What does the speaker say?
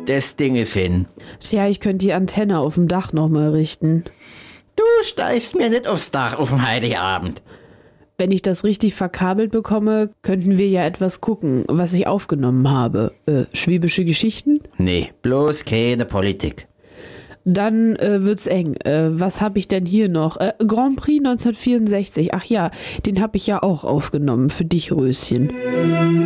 des Dinges hin? Tja, ich könnte die Antenne auf dem Dach nochmal richten. Du steigst mir nicht aufs Dach auf dem Heiligabend. Wenn ich das richtig verkabelt bekomme, könnten wir ja etwas gucken, was ich aufgenommen habe. Schwäbische Geschichten? Nee, bloß keine Politik. Dann wird's eng. Was habe ich denn hier noch? Grand Prix 1964. Ach ja, den habe ich ja auch aufgenommen für dich, Röschen.